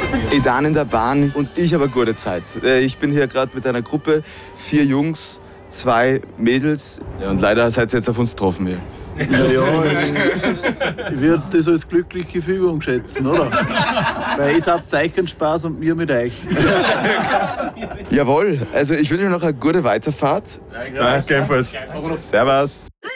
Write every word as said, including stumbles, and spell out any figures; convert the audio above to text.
Ich dann in der Bahn und ich habe eine gute Zeit. Ich bin hier gerade mit einer Gruppe, vier Jungs, zwei Mädels. Ja, und leider seid ihr jetzt auf uns getroffen hier. Ja, ja, ich, ich würde das als glückliche Fügung schätzen, oder? Weil ihr habt euch keinen Spaß und wir mit euch. Jawohl, also ich wünsche euch noch eine gute Weiterfahrt. Danke, ebenfalls. Servus.